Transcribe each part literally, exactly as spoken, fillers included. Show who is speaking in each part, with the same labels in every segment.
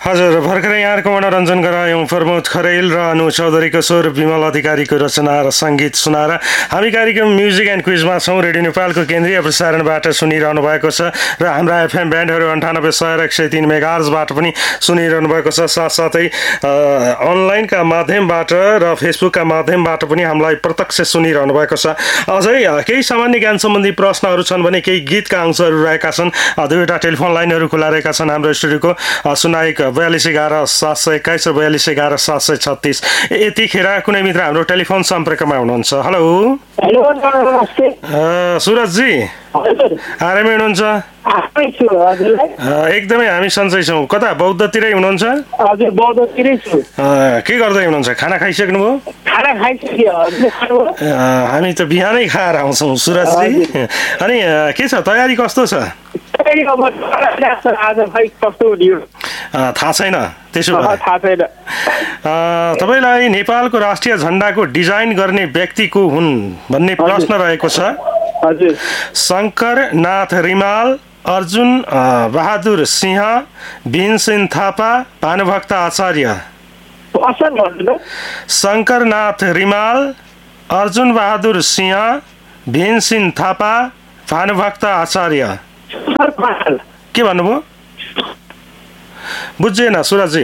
Speaker 1: हजुर, भर्खरै यहाँको मनोरञ्जन गरायौँ प्रमोद खरेल र अनु चौधरीको स्वर, विमल अधिकारीको रचना र सङ्गीत सुनाएर हामी कार्यक्रम म्युजिक एन्ड क्विजमा छौँ। रेडियो नेपालको केन्द्रीय प्रसारणबाट सुनिरहनु भएको छ र हाम्रा एफएम ब्यान्डहरू अन्ठानब्बे सय र एक सय तिन मेगाहर्जबाट पनि सुनिरहनु भएको छ। साथसाथै अनलाइनका माध्यमबाट र फेसबुकका माध्यमबाट पनि हामीलाई प्रत्यक्ष सुनिरहनु भएको छ। अझै केही सामान्य ज्ञान सम्बन्धी प्रश्नहरू छन् भने केही गीतका अंशहरू रहेका छन्। दुईवटा टेलिफोन लाइनहरू खुला रहेका छन् हाम्रो स्टुडियोको, शून्य एक बयालिस एघार सात सय एक्काइस र बयालिस एघार सात सय छत्तिस। यतिखेर कुनै मित्र हाम्रो टेलिफोन सम्पर्कमा हुनुहुन्छ। हेलो
Speaker 2: हेलो, नमस्ते
Speaker 1: सुरजजी, आरामै हुनुहुन्छ? एकदमै हामी सन्चै छौँ। कता बौद्धतिरै हुनुहुन्छ?
Speaker 2: हजुर, बौद्धतिरै छु।
Speaker 1: के गर्दै हुनुहुन्छ? खाना खाइसक्नुभयो?
Speaker 2: खाना खाइसक्यो।
Speaker 1: हामी त बिहानै खाएर आउँछौँ सुरजजी। अनि के छ, तयारी कस्तो छ? थाहा छैन त्यसो भए?
Speaker 2: थाहा छैन।
Speaker 1: तपाईँलाई नेपालको राष्ट्रिय झण्डाको डिजाइन गर्ने व्यक्ति को हुन् भन्ने प्रश्न रहेको छ।
Speaker 2: हजुर,
Speaker 1: शङ्कर नाथ रिमाल, अर्जुन बहादुर सिंह, भीमसेन थापा, भानुभक्त आचार्य। शङ्कर नाथ रिमाल, अर्जुन बहादुर सिंह, भीमसेन थापा, भानुभक्त आचार्य। के भन्नुभयो? बुझेन सुरजी।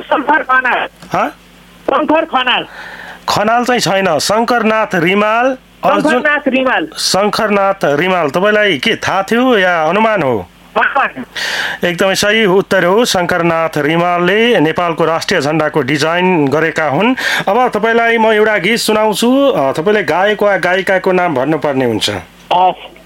Speaker 1: खनाल चाहिँ छैन। शङ्करनाथ रिमाल, अर्जुन
Speaker 2: रिमाल,
Speaker 1: शङ्करनाथ रिमाल। तपाईँलाई के थाहा थियो या अनुमान हो? एकदमै सही उत्तर हो। शङ्करनाथ रिमालले नेपालको राष्ट्रिय झण्डाको डिजाइन गरेका हुन्। अब तपाईँलाई म एउटा गीत सुनाउँछु, तपाईँले गायक वा गायिकाको नाम भन्नुपर्ने हुन्छ।